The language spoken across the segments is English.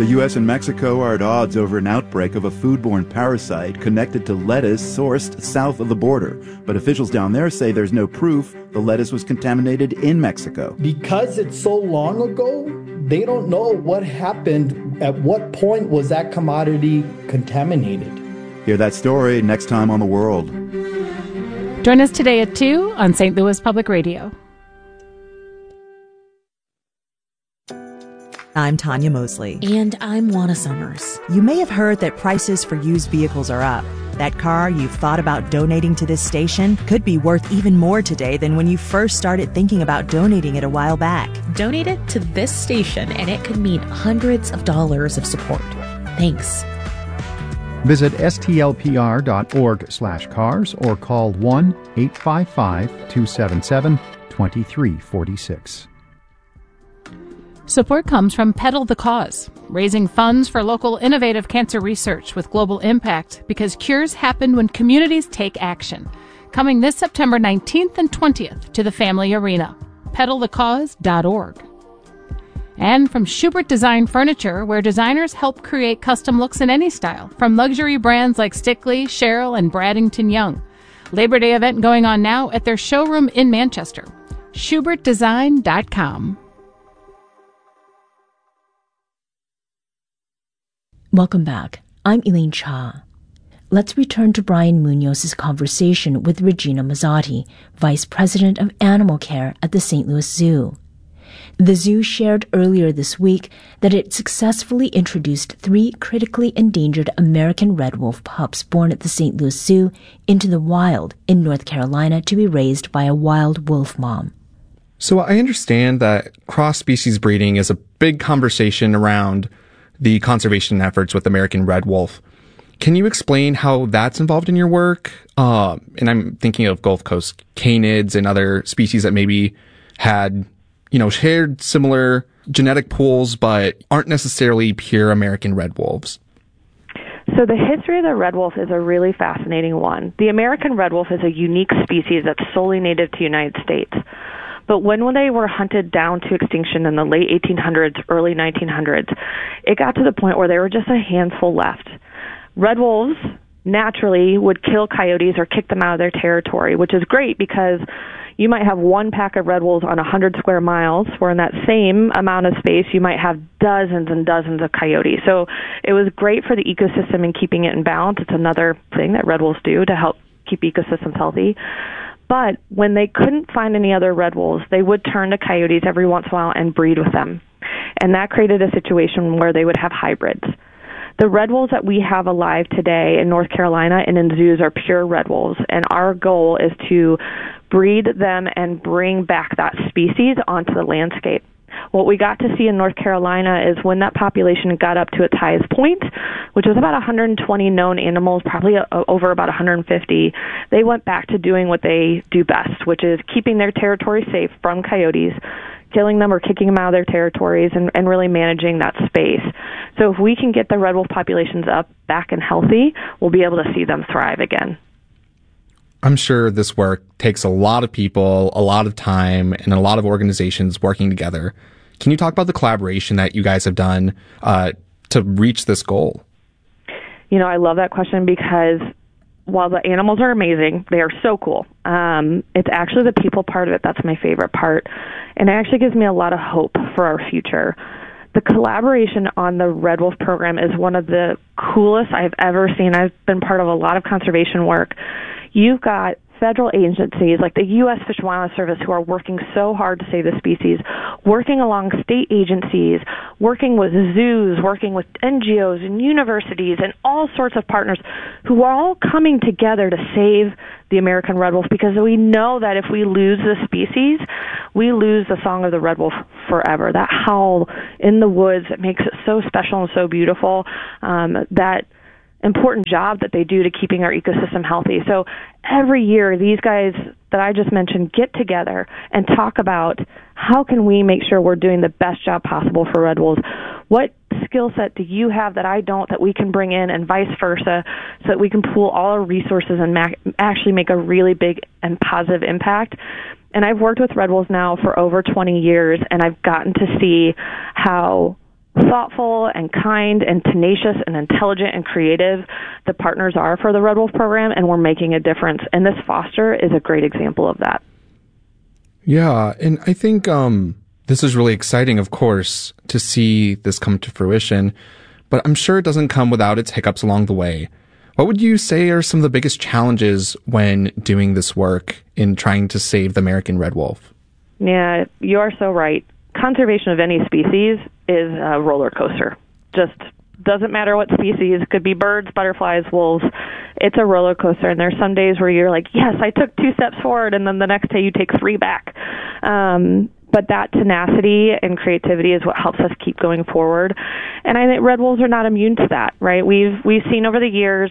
The U.S. and Mexico are at odds over an outbreak of a foodborne parasite connected to lettuce sourced south of the border. But officials down there say there's no proof the lettuce was contaminated in Mexico. Because it's so long ago, they don't know what happened. At what point was that commodity contaminated? Hear that story next time on The World. Join us today at 2 on St. Louis Public Radio. I'm Tanya Mosley. And I'm Juana Summers. You may have heard that prices for used vehicles are up. That car you've thought about donating to this station could be worth even more today than when you first started thinking about donating it a while back. Donate it to this station and it could mean hundreds of dollars of support. Thanks. Visit stlpr.org/cars or call 1-855-277-2346. Support comes from Pedal the Cause, raising funds for local innovative cancer research with global impact because cures happen when communities take action. Coming this September 19th and 20th to the Family Arena. PedalTheCause.org. And from Schubert Design Furniture, where designers help create custom looks in any style, from luxury brands like Stickley, Sherrill, and Bradington Young. Labor Day event going on now at their showroom in Manchester. SchubertDesign.com. Welcome back. I'm Elaine Cha. Let's return to Brian Munoz's conversation with Regina Mazzotti, Vice President of Animal Care at the St. Louis Zoo. The zoo shared earlier this week that it successfully introduced 3 critically endangered American red wolf pups born at the St. Louis Zoo into the wild in North Carolina to be raised by a wild wolf mom. So I understand that cross-species breeding is a big conversation around the conservation efforts with American red wolf. Can you explain how that's involved in your work? And I'm thinking of Gulf Coast canids and other species that maybe had, shared similar genetic pools, but aren't necessarily pure American red wolves. So the history of the red wolf is a really fascinating one. The American red wolf is a unique species that's solely native to the United States. But when they were hunted down to extinction in the late 1800s, early 1900s, it got to the point where there were just a handful left. Red wolves naturally would kill coyotes or kick them out of their territory, which is great because you might have one pack of red wolves on 100 square miles, where in that same amount of space you might have dozens and dozens of coyotes. So it was great for the ecosystem and keeping it in balance. It's another thing that red wolves do to help keep ecosystems healthy. But when they couldn't find any other red wolves, they would turn to coyotes every once in a while and breed with them. And that created a situation where they would have hybrids. The red wolves that we have alive today in North Carolina and in zoos are pure red wolves, and our goal is to breed them and bring back that species onto the landscape. What we got to see in North Carolina is when that population got up to its highest point, which was about 120 known animals, probably over about 150, they went back to doing what they do best, which is keeping their territory safe from coyotes, killing them or kicking them out of their territories, and really managing that space. So if we can get the red wolf populations up, back and healthy, we'll be able to see them thrive again. I'm sure this work takes a lot of people, a lot of time, and a lot of organizations working together. Can you talk about the collaboration that you guys have done to reach this goal? I love that question because while the animals are amazing, they are so cool. It's actually the people part of it that's my favorite part, and it actually gives me a lot of hope for our future. The collaboration on the Red Wolf program is one of the coolest I've ever seen. I've been part of a lot of conservation work. You've got federal agencies like the U.S. Fish and Wildlife Service who are working so hard to save the species, working along state agencies, working with zoos, working with NGOs and universities and all sorts of partners who are all coming together to save the American red wolf, because we know that if we lose the species, we lose the song of the red wolf forever. That howl in the woods that makes it so special and so beautiful, that important job that they do to keeping our ecosystem healthy. So every year, these guys that I just mentioned get together and talk about how can we make sure we're doing the best job possible for red wolves. What skill set do you have that I don't, that we can bring in, and vice versa, so that we can pool all our resources and actually make a really big and positive impact. And I've worked with red wolves now for over 20 years, and I've gotten to see how thoughtful and kind and tenacious and intelligent and creative the partners are for the Red Wolf program, and we're making a difference. And this foster is a great example of that. Yeah, and I think this is really exciting, of course, to see this come to fruition, but I'm sure it doesn't come without its hiccups along the way. What would you say are some of the biggest challenges when doing this work in trying to save the American red wolf? Yeah, you are so right. Conservation of any species is a roller coaster. Just doesn't matter what species. It could be birds, butterflies, wolves. It's a roller coaster, and there's some days where you're like, yes, I took 2 steps forward, and then the next day you take 3 back. But that tenacity and creativity is what helps us keep going forward. And I think red wolves are not immune to that, right? We've seen over the years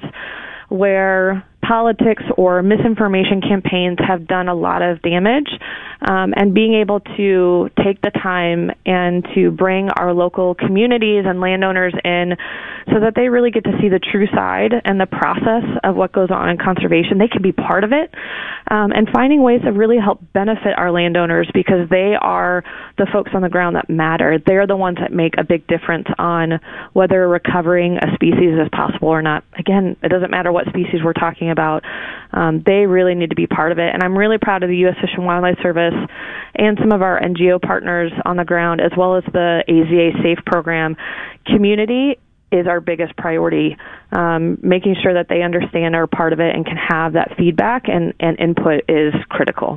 where politics or misinformation campaigns have done a lot of damage, and being able to take the time and to bring our local communities and landowners in so that they really get to see the true side and the process of what goes on in conservation. They can be part of it, and finding ways to really help benefit our landowners, because they are the folks on the ground that matter. They're the ones that make a big difference on whether recovering a species is possible or not. Again, it doesn't matter what species we're talking about. They really need to be part of it. And I'm really proud of the U.S. Fish and Wildlife Service and some of our NGO partners on the ground, as well as the AZA SAFE program. Community is our biggest priority, making sure that they understand are part of it and can have that feedback and input is critical.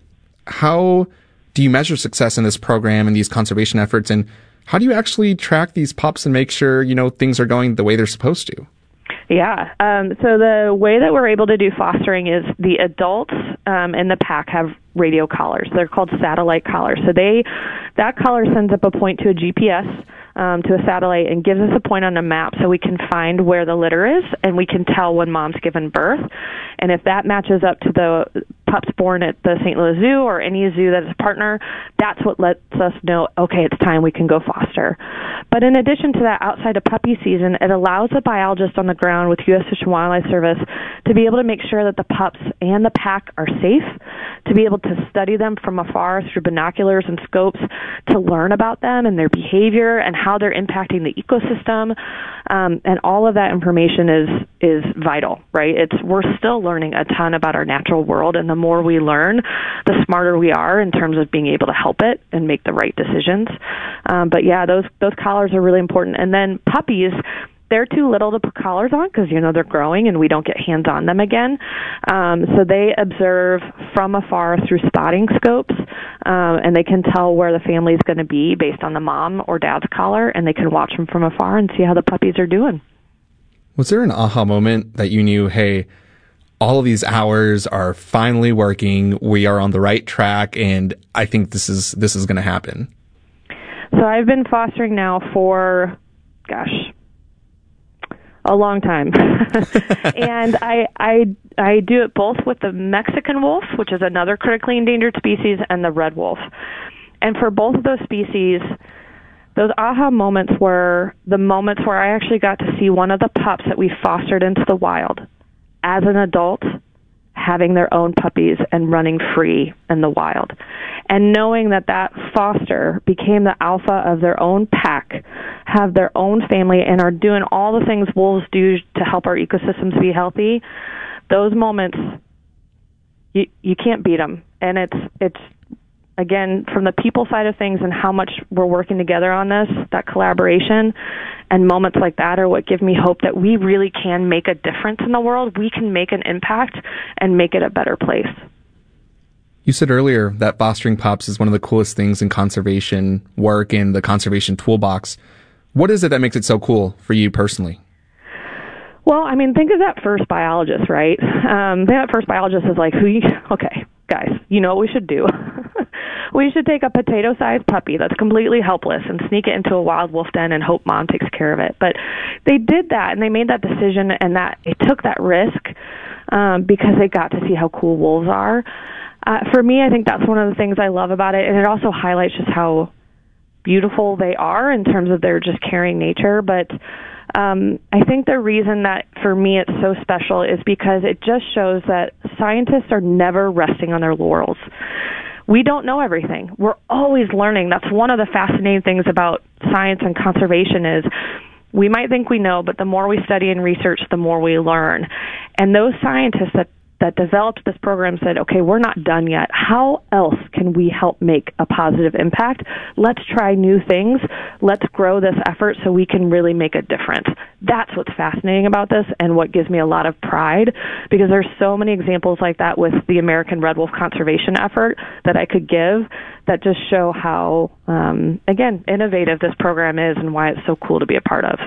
How do you measure success in this program and these conservation efforts, and how do you actually track these pups and make sure, things are going the way they're supposed to? Yeah. So the way that we're able to do fostering is the adults in the pack have radio collars. They're called satellite collars. So that collar sends up a point to a GPS, to a satellite, and gives us a point on a map so we can find where the litter is, and we can tell when mom's given birth. And if that matches up to the pups born at the St. Louis Zoo or any zoo that is a partner, that's what lets us know, okay, it's time, we can go foster. But in addition to that, outside of puppy season, it allows the biologist on the ground with U.S. Fish and Wildlife Service to be able to make sure that the pups and the pack are safe, to be able to study them from afar through binoculars and scopes, to learn about them and their behavior and how they're impacting the ecosystem. And all of that information is vital, right? We're still learning a ton about our natural world, and the more we learn, the smarter we are in terms of being able to help it and make the right decisions. But yeah, those collars are really important. And then puppies, they're too little to put collars on because, they're growing and we don't get hands on them again. So they observe from afar through spotting scopes, and they can tell where the family is going to be based on the mom or dad's collar, and they can watch them from afar and see how the puppies are doing. Was there an aha moment that you knew, hey, all of these hours are finally working, we are on the right track, and I think this is going to happen? So I've been fostering now for, a long time. And I do it both with the Mexican wolf, which is another critically endangered species, and the red wolf. And for both of those species, those aha moments were the moments where I actually got to see one of the pups that we fostered into the wild as an adult having their own puppies and running free in the wild. And knowing that foster became the alpha of their own pack, have their own family, and are doing all the things wolves do to help our ecosystems be healthy, those moments, you can't beat them. And it's again, from the people side of things and how much we're working together on this, that collaboration and moments like that are what give me hope that we really can make a difference in the world. We can make an impact and make it a better place. You said earlier that fostering pups is one of the coolest things in conservation work in the conservation toolbox. What is it that makes it so cool for you personally? Well, think of that first biologist, right? That first biologist is like, okay, guys, you know what we should do? We should take a potato-sized puppy that's completely helpless and sneak it into a wild wolf den and hope mom takes care of it. But they did that, and they made that decision, and that it took that risk because they got to see how cool wolves are. For me, I think that's one of the things I love about it, and it also highlights just how beautiful they are in terms of their just caring nature. But I think the reason that, for me, it's so special is because it just shows that scientists are never resting on their laurels. We don't know everything. We're always learning. That's one of the fascinating things about science and conservation is we might think we know, but the more we study and research, the more we learn. And those scientists that developed this program said, okay, we're not done yet. How else can we help make a positive impact? Let's try new things. Let's grow this effort so we can really make a difference. That's what's fascinating about this and what gives me a lot of pride, because there's so many examples like that with the American Red Wolf conservation effort that I could give that just show how, again, innovative this program is and why it's so cool to be a part of.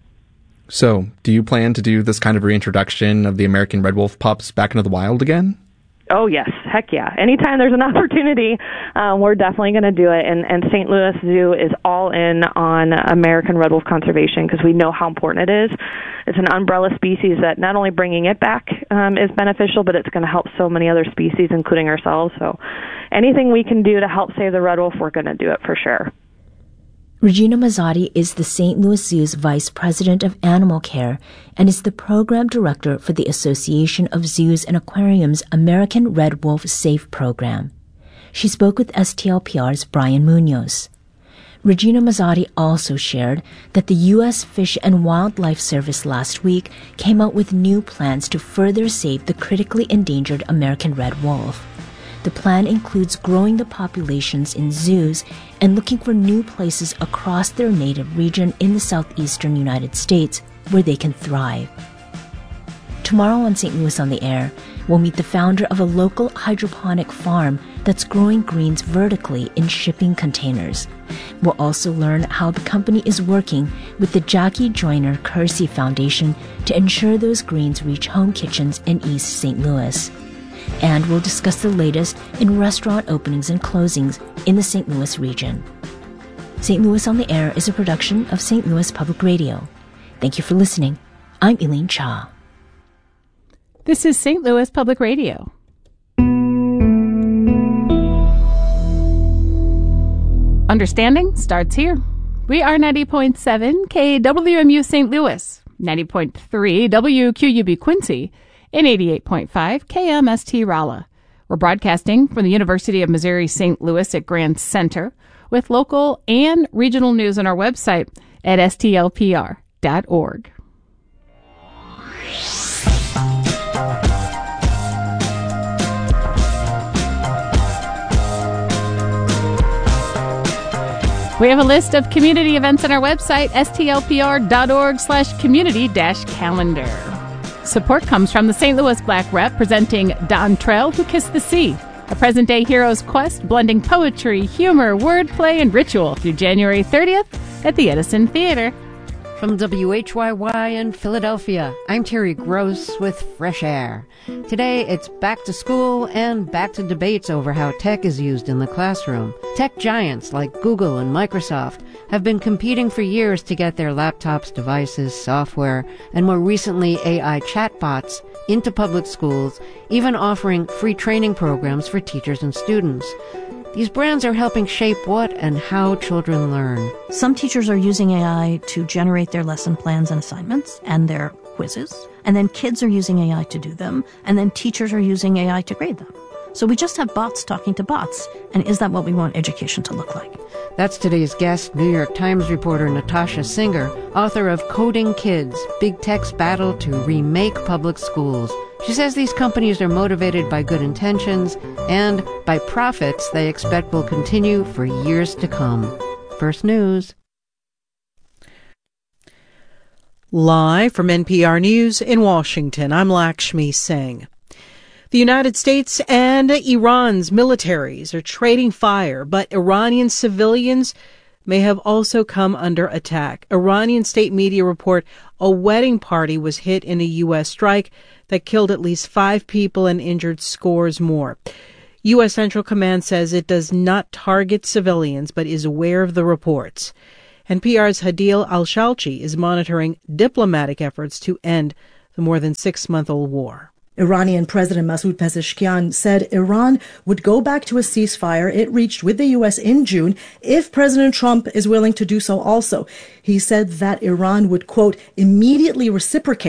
So, do you plan to do this kind of reintroduction of the American red wolf pups back into the wild again? Oh, yes. Heck yeah. Anytime there's an opportunity, we're definitely going to do it. And St. Louis Zoo is all in on American red wolf conservation because we know how important it is. It's an umbrella species that not only bringing it back is beneficial, but it's going to help so many other species, including ourselves. So anything we can do to help save the red wolf, we're going to do it for sure. Regina Mazzotti is the St. Louis Zoo's Vice President of Animal Care and is the Program Director for the Association of Zoos and Aquariums American Red Wolf SAFE program. She spoke with STLPR's Brian Munoz. Regina Mazzotti also shared that the U.S. Fish and Wildlife Service last week came out with new plans to further save the critically endangered American red wolf. The plan includes growing the populations in zoos and looking for new places across their native region in the southeastern United States where they can thrive. Tomorrow on St. Louis on the Air, we'll meet the founder of a local hydroponic farm that's growing greens vertically in shipping containers. We'll also learn how the company is working with the Jackie Joyner Kersey Foundation to ensure those greens reach home kitchens in East St. Louis. And we'll discuss the latest in restaurant openings and closings in the St. Louis region. St. Louis on the Air is a production of St. Louis Public Radio. Thank you for listening. I'm Elaine Cha. This is St. Louis Public Radio. Understanding starts here. We are 90.7 KWMU St. Louis, 90.3 WQUB Quincy, and 88.5 KMST Rolla. We're broadcasting from the University of Missouri St. Louis at Grand Center with local and regional news on our website at stlpr.org. We have a list of community events on our website, stlpr.org/community-calendar. Support comes from the St. Louis Black Rep presenting Don Trell, Who Kissed the Sea, a present-day hero's quest blending poetry, humor, wordplay, and ritual through January 30th at the Edison Theater. From WHYY in Philadelphia, I'm Terry Gross with Fresh Air. Today, it's back to school and back to debates over how tech is used in the classroom. Tech giants like Google and Microsoft have been competing for years to get their laptops, devices, software, and more recently AI chatbots into public schools, even offering free training programs for teachers and students. These brands are helping shape what and how children learn. Some teachers are using AI to generate their lesson plans and assignments and their quizzes, and then kids are using AI to do them, and then teachers are using AI to grade them. So we just have bots talking to bots, and is that what we want education to look like? That's today's guest, New York Times reporter Natasha Singer, author of Coding Kids, Big Tech's Battle to Remake Public Schools. She says these companies are motivated by good intentions and by profits they expect will continue for years to come. First News. Live from NPR News in Washington, I'm Lakshmi Singh. The United States and Iran's militaries are trading fire, but Iranian civilians may have also come under attack. Iranian state media report a wedding party was hit in a U.S. strike that killed at least 5 people and injured scores more. U.S. Central Command says it does not target civilians, but is aware of the reports. NPR's Hadil Al-Shalchi is monitoring diplomatic efforts to end the more than 6-month-old war. Iranian President Masoud Pezeshkian said Iran would go back to a ceasefire it reached with the U.S. in June if President Trump is willing to do so also. He said that Iran would, quote, immediately reciprocate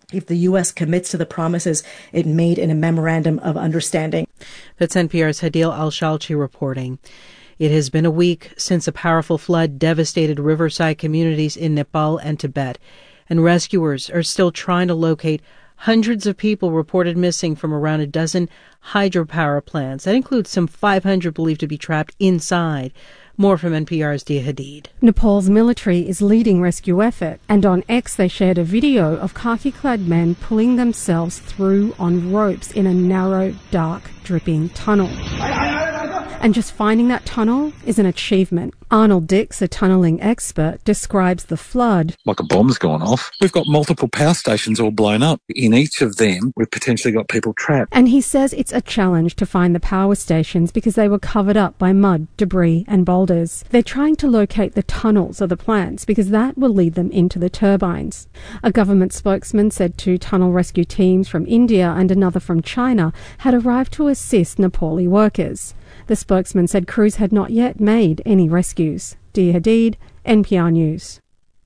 if the U.S. commits to the promises it made in a memorandum of understanding. That's NPR's Hadil Al-Shalchi reporting. It has been a week since a powerful flood devastated riverside communities in Nepal and Tibet, and rescuers are still trying to locate hundreds of people reported missing from around a dozen hydropower plants. That includes some 500 believed to be trapped inside. More from NPR's Dia Hadid. Nepal's military is leading rescue effort, and on X they shared a video of khaki-clad men pulling themselves through on ropes in a narrow, dark, dripping tunnel. And just finding that tunnel is an achievement. Arnold Dix, a tunnelling expert, describes the flood. Like a bomb's gone off. We've got multiple power stations all blown up. In each of them, we've potentially got people trapped. And he says it's a challenge to find the power stations because they were covered up by mud, debris and boulders. They're trying to locate the tunnels of the plants because that will lead them into the turbines. A government spokesman said 2 tunnel rescue teams from India and another from China had arrived to assist Nepali workers. The spokesman said crews had not yet made any rescues. Dia Hadid, NPR News.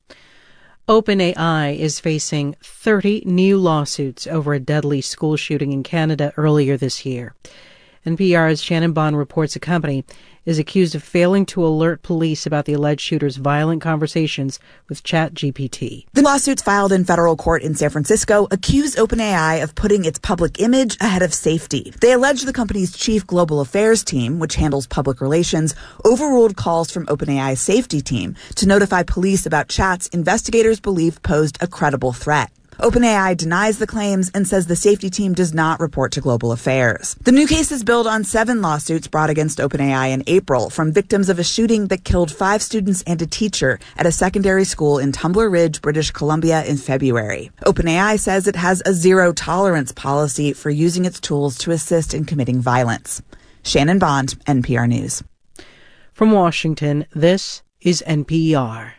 OpenAI is facing 30 new lawsuits over a deadly school shooting in Canada earlier this year. NPR's Shannon Bond reports a company is accused of failing to alert police about the alleged shooter's violent conversations with ChatGPT. The lawsuits filed in federal court in San Francisco accuse OpenAI of putting its public image ahead of safety. They allege the company's chief global affairs team, which handles public relations, overruled calls from OpenAI's safety team to notify police about chats investigators believe posed a credible threat. OpenAI denies the claims and says the safety team does not report to global affairs. The new cases build on 7 lawsuits brought against OpenAI in April from victims of a shooting that killed 5 students and a teacher at a secondary school in Tumbler Ridge, British Columbia in February. OpenAI says it has a zero-tolerance policy for using its tools to assist in committing violence. Shannon Bond, NPR News. From Washington, this is NPR.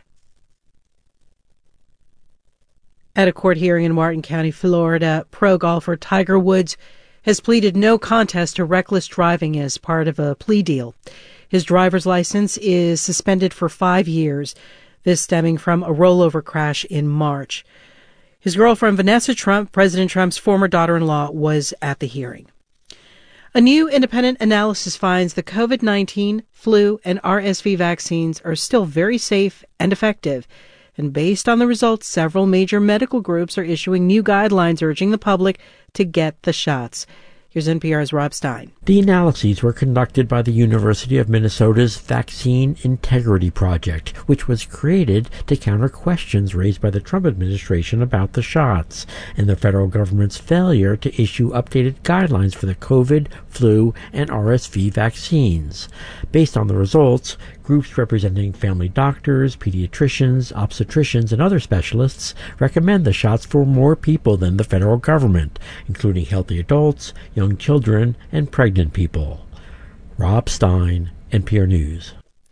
At a court hearing in Martin County, Florida, pro golfer Tiger Woods has pleaded no contest to reckless driving as part of a plea deal. His driver's license is suspended for 5 years, this stemming from a rollover crash in March. His girlfriend, Vanessa Trump, President Trump's former daughter-in-law, was at the hearing. A new independent analysis finds the COVID-19, flu, and RSV vaccines are still very safe and effective. And based on the results, several major medical groups are issuing new guidelines urging the public to get the shots. Here's NPR's Rob Stein. The analyses were conducted by the University of Minnesota's Vaccine Integrity Project, which was created to counter questions raised by the Trump administration about the shots and the federal government's failure to issue updated guidelines for the COVID, flu, and RSV vaccines. Based on the results, groups representing family doctors, pediatricians, obstetricians, and other specialists recommend the shots for more people than the federal government, including healthy adults, young children, and pregnant people. Rob Stein, NPR News.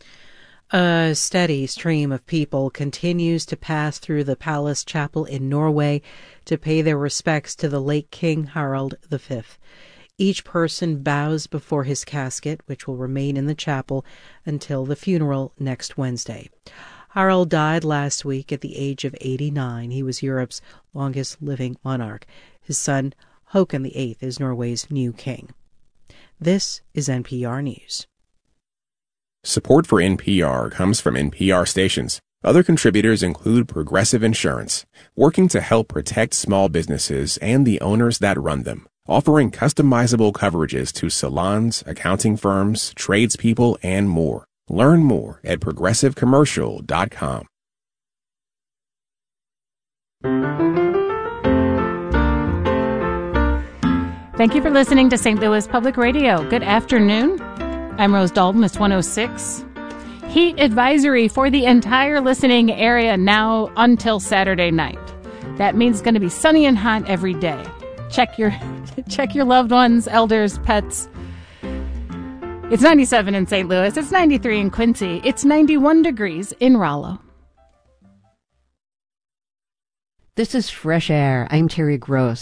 A steady stream of people continues to pass through the Palace Chapel in Norway to pay their respects to the late King Harald V. Each person bows before his casket, which will remain in the chapel until the funeral next Wednesday. Harald died last week at the age of 89. He was Europe's longest living monarch. His son, Håkon VIII, is Norway's new king. This is NPR News. Support for NPR comes from NPR stations. Other contributors include Progressive Insurance, working to help protect small businesses and the owners that run them, offering customizable coverages to salons, accounting firms, tradespeople, and more. Learn more at progressivecommercial.com. Thank you for listening to St. Louis Public Radio. Good afternoon. I'm Rose Dalton. It's 1:06. Heat advisory for the entire listening area now until Saturday night. That means it's going to be sunny and hot every day. Check your loved ones, elders, pets. It's 97 in St. Louis. It's 93 in Quincy. It's 91 degrees in Rollo. This is Fresh Air. I'm Terry Gross.